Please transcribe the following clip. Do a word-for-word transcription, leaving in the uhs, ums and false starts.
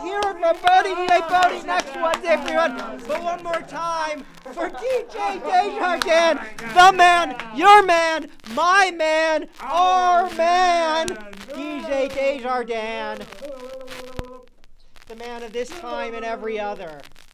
hear it for Bodie. Hey, Bodie, next one, everyone. But one more time for D J Desjardins, the man, your man, my man, our man, D J Desjardins, the man of this time and every other.